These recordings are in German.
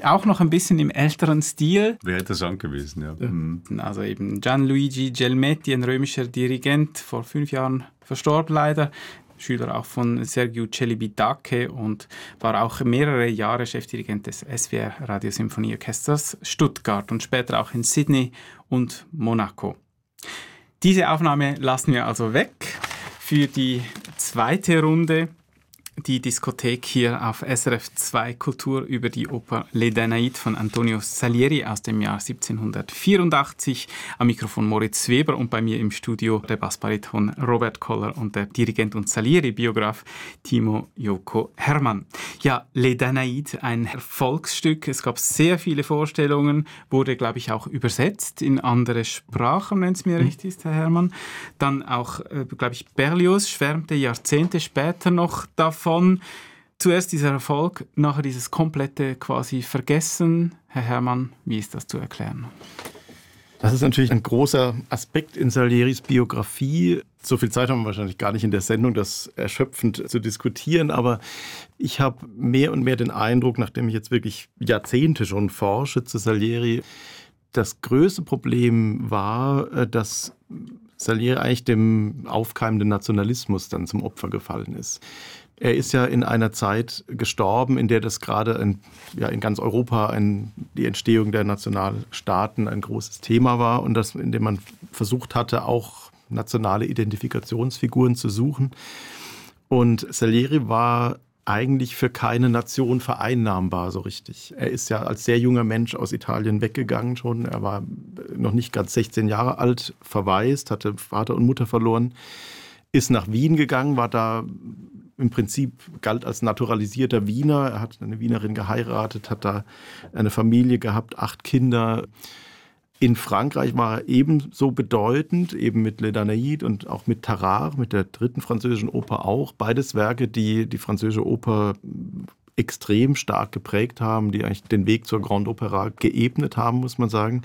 auch noch ein bisschen im älteren Stil. Wäre interessant gewesen, ja. Also eben Gianluigi Gelmetti, ein römischer Dirigent, vor 5 Jahren verstorben leider. Schüler auch von Sergiu Celibidache und war auch mehrere Jahre Chefdirigent des SWR Radiosymphonieorchesters Stuttgart und später auch in Sydney und Monaco. Diese Aufnahme lassen wir also weg für die zweite Runde. Die Diskothek hier auf SRF 2 Kultur über die Oper Les Danaïdes von Antonio Salieri aus dem Jahr 1784. Am Mikrofon Moritz Weber und bei mir im Studio der Bassbariton Robert Koller und der Dirigent und Salieri-Biograf Timo Jouko Herrmann. Ja, Les Danaïdes, ein Erfolgsstück. Es gab sehr viele Vorstellungen, wurde, glaube ich, auch übersetzt in andere Sprachen, wenn es mir richtig ist, Herr Herrmann. Dann auch, glaube ich, Berlioz schwärmte Jahrzehnte später noch davon. Zuerst dieser Erfolg, nachher dieses komplette quasi Vergessen. Herr Herrmann, wie ist das zu erklären? Das ist natürlich ein großer Aspekt in Salieris Biografie. So viel Zeit haben wir wahrscheinlich gar nicht in der Sendung, das erschöpfend zu diskutieren. Aber ich habe mehr und mehr den Eindruck, nachdem ich jetzt wirklich Jahrzehnte schon forsche zu Salieri, das größte Problem war, dass Salieri eigentlich dem aufkeimenden Nationalismus dann zum Opfer gefallen ist. Er ist ja in einer Zeit gestorben, in der das gerade in ganz Europa die Entstehung der Nationalstaaten ein großes Thema war und in dem man versucht hatte, auch nationale Identifikationsfiguren zu suchen. Und Salieri war eigentlich für keine Nation vereinnahmbar so richtig. Er ist ja als sehr junger Mensch aus Italien weggegangen schon. Er war noch nicht ganz 16 Jahre alt, verwaist, hatte Vater und Mutter verloren, ist nach Wien gegangen, war da im Prinzip galt als naturalisierter Wiener. Er hat eine Wienerin geheiratet, hat da eine Familie gehabt, 8 Kinder. In Frankreich war er ebenso bedeutend, eben mit Les Danaïdes und auch mit Tarare, mit der 3. französischen Oper auch. Beides Werke, die die französische Oper extrem stark geprägt haben, die eigentlich den Weg zur Grande Opéra geebnet haben, muss man sagen.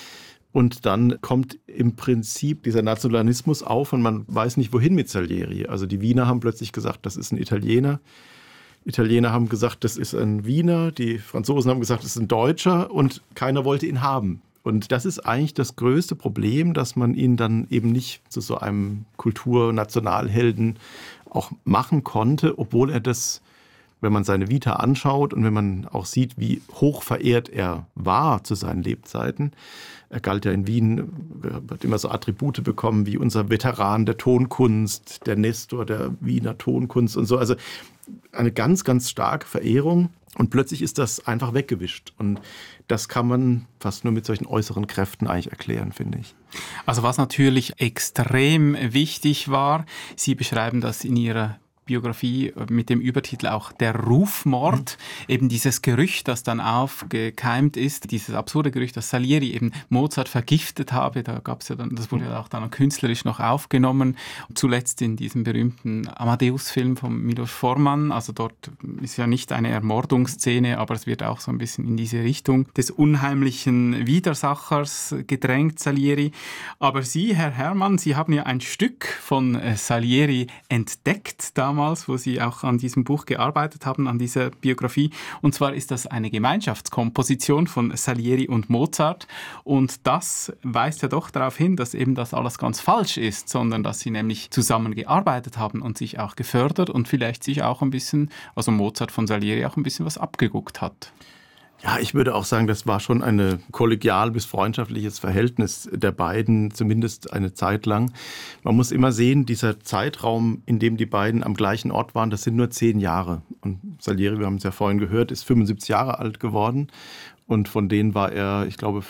Und dann kommt im Prinzip dieser Nationalismus auf und man weiß nicht, wohin mit Salieri. Also die Wiener haben plötzlich gesagt, das ist ein Italiener. Italiener haben gesagt, das ist ein Wiener. Die Franzosen haben gesagt, das ist ein Deutscher. Und keiner wollte ihn haben. Und das ist eigentlich das größte Problem, dass man ihn dann eben nicht zu so einem Kulturnationalhelden auch machen konnte, obwohl er das, wenn man seine Vita anschaut und wenn man auch sieht, wie hoch verehrt er war zu seinen Lebzeiten. Er galt ja in Wien, hat immer so Attribute bekommen wie unser Veteran der Tonkunst, der Nestor der Wiener Tonkunst und so. Also eine ganz, ganz starke Verehrung. Und plötzlich ist das einfach weggewischt. Und das kann man fast nur mit solchen äußeren Kräften eigentlich erklären, finde ich. Also was natürlich extrem wichtig war, Sie beschreiben das in Ihrer Biografie mit dem Übertitel auch der Rufmord, eben dieses Gerücht, das dann aufgekeimt ist, dieses absurde Gerücht, dass Salieri eben Mozart vergiftet habe, da gab es ja dann, das wurde ja auch dann künstlerisch noch aufgenommen, zuletzt in diesem berühmten Amadeus-Film von Milos Forman, also dort ist ja nicht eine Ermordungsszene, aber es wird auch so ein bisschen in diese Richtung des unheimlichen Widersachers gedrängt, Salieri. Aber Sie, Herr Herrmann, Sie haben ja ein Stück von Salieri entdeckt damals, wo Sie auch an diesem Buch gearbeitet haben, an dieser Biografie. Und zwar ist das eine Gemeinschaftskomposition von Salieri und Mozart. Und das weist ja doch darauf hin, dass eben das alles ganz falsch ist, sondern dass sie nämlich zusammengearbeitet haben und sich auch gefördert und vielleicht sich auch ein bisschen, also Mozart von Salieri auch ein bisschen was abgeguckt hat. Ja, ich würde auch sagen, das war schon ein kollegial bis freundschaftliches Verhältnis der beiden, zumindest eine Zeit lang. Man muss immer sehen, dieser Zeitraum, in dem die beiden am gleichen Ort waren, das sind nur 10 Jahre. Und Salieri, wir haben es ja vorhin gehört, ist 75 Jahre alt geworden. Und von denen war er, ich glaube,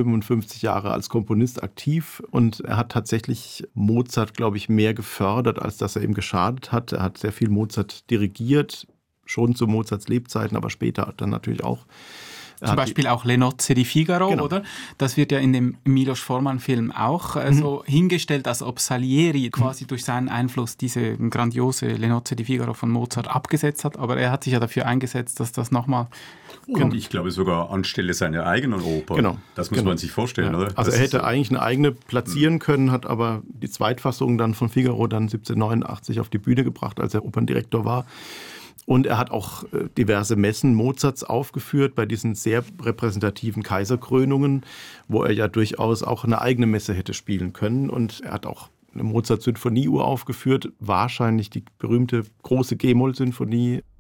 55 Jahre als Komponist aktiv. Und er hat tatsächlich Mozart, glaube ich, mehr gefördert, als dass er ihm geschadet hat. Er hat sehr viel Mozart dirigiert, schon zu Mozarts Lebzeiten, aber später dann natürlich auch. Zum Beispiel auch Le Nozze di Figaro, genau. Oder? Das wird ja in dem Milos Forman-Film auch so hingestellt, als ob Salieri quasi durch seinen Einfluss diese grandiose Le Nozze di Figaro von Mozart abgesetzt hat. Aber er hat sich ja dafür eingesetzt, dass das nochmal... Und ich glaube sogar anstelle seiner eigenen Oper. Genau. Das muss man sich vorstellen, ja. oder? Also das er hätte eigentlich eine eigene platzieren können, hat aber die Zweitfassung dann von Figaro dann 1789 auf die Bühne gebracht, als er Operndirektor war. Und er hat auch diverse Messen Mozarts aufgeführt bei diesen sehr repräsentativen Kaiserkrönungen, wo er ja durchaus auch eine eigene Messe hätte spielen können. Und er hat auch eine Mozart-Sinfonieuhr aufgeführt, wahrscheinlich die berühmte große G-Moll-Sinfonie